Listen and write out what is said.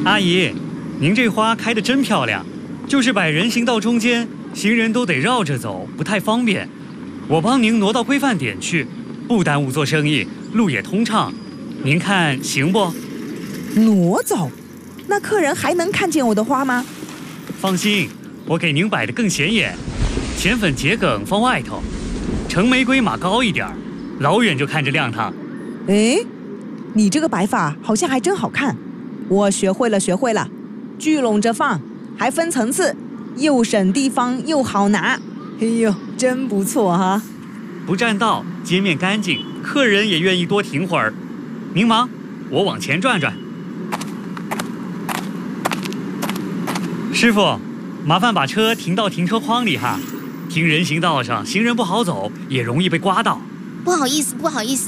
阿姨，您这花开得真漂亮，就是摆人行道中间，行人都得绕着走，不太方便。我帮您挪到规范点去，不耽误做生意，路也通畅。您看行不？ 挪走？那客人还能看见我的花吗？ 放心，我给您摆得更显眼，浅粉桔梗放外头，橙玫瑰码高一点，老远就看着亮堂。 哎，你这个摆法好像还真好看，我学会了，聚拢着放，还分层次，又省地方又好拿。哎呦，真不错哈！ 不占道，街面干净，客人也愿意多停会儿。您忙，我往前转转。师傅，麻烦把车停到停车框里哈，停人行道上，行人不好走，也容易被刮到。 不好意思。